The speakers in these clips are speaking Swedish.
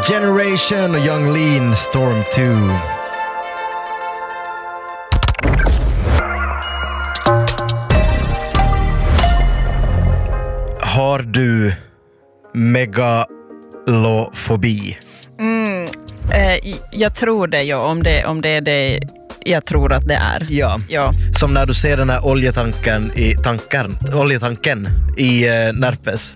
Generation och Young Lean, Storm 2. Har du megalofobi? Jag tror det, ja, om det är det jag tror att det är. Ja. Som när du ser den här oljetanken i Närpes.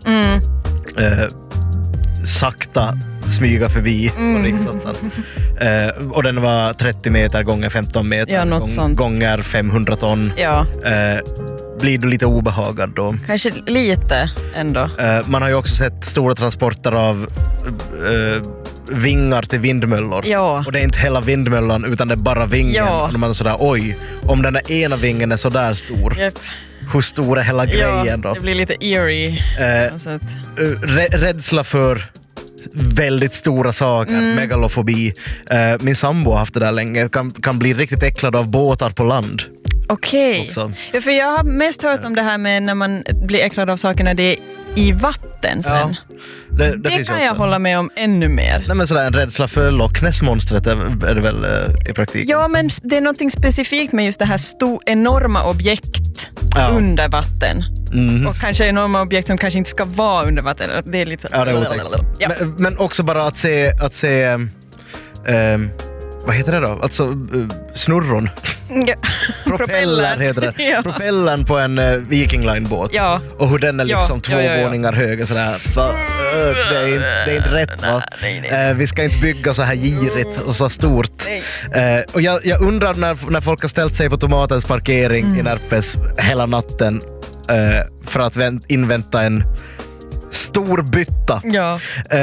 Sakta smyga förbi på Riksgatan. Och den var 30 meter gånger 15 meter gånger 500 ton. Ja. Blir du lite obehagad då? Kanske lite ändå. Man har ju också sett stora transporter av vingar till vindmöllor. Ja. Och det är inte hela vindmöllan utan det är bara vingen. Ja. Och man är sådär, oj, om den där ena vingen är så där stor. Yep. Hur stor är hela grejen då? Det blir lite eerie. Rädsla för väldigt stora saker, megalofobi. Min sambo har haft det där länge. Kan bli riktigt äcklad av båtar på land. Okej. Ja, för jag har mest hört om det här med när man blir äcklad av saker när det är i vatten sen. Ja, det kan jag hålla med om ännu mer. Nej, men sådär, en rädsla för Loch Ness-monstret är det väl i praktiken? Ja, men det är något specifikt med just det här enorma objekt under vatten. Och kanske enorma objekt som kanske inte ska vara under vatten. Det är lite... Ja, det är otäckt. Men också bara att se vad heter det då? Alltså snurron. Ja. Propeller heter det. Ja. Propellern på en Viking Line-båt. Ja. Och hur den är liksom två våningar hög. Sådär, det är inte rätt, va? Nej. Vi ska inte bygga så här girigt och så stort. Och jag undrar när folk har ställt sig på Tomatens parkering i Närpes hela natten för att invänta en stor bytta. Ja.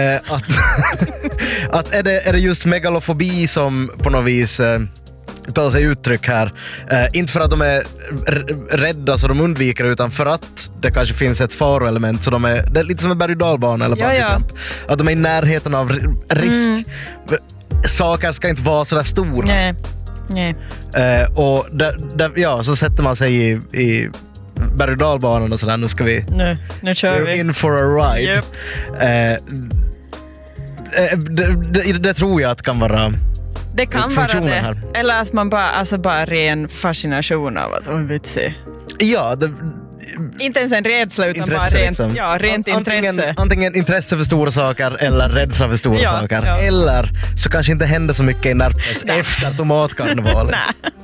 Att är det just megalofobi som på något vis tar sig uttryck här. Inte för att de är rädda så de undviker, utan för att det kanske finns ett faroelement, så det är lite som en berg- och dalbana eller bungyjump. Att de är i närheten av risk. Saker ska inte vara så där stora. Nej. Och så sätter man sig i berg- och dalbanan och sådär. Nu ska vi... Nu kör vi. In for a ride. Yep. Det tror jag att kan vara... Det kan vara det. Här. Eller att man bara ren fascination av att vet se. Ja, inte ens en rädsla utan intresse, bara rent, liksom. Rent intresse. Antingen intresse för stora saker eller rädsla för stora saker. Ja. Eller så kanske inte händer så mycket i Närpes efter tomatkarnevalen.